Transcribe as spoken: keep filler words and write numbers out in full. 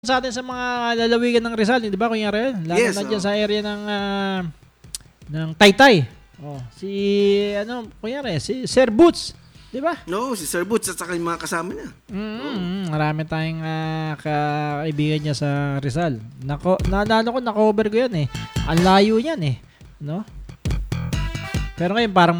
Sa atin sa mga lalawigan ng Rizal, 'di ba kunyari? Lalo Yes, na diyan oh. sa area ng ah, ng Taytay. Oh, si ano, kunyari si Sir Boots, 'di ba? No, si Sir Boots at saka yung mga kasama niya. Mm, marami tayong ah, kaibigan niya sa Rizal. Nako, naalala ko na-cover ko 'yan eh. Ang layo niyan eh, no? Pero ngayon parang